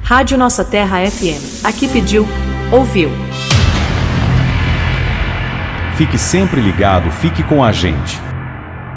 Rádio Nossa Terra FM. Aqui pediu, ouviu. Fique sempre ligado, fique com a gente.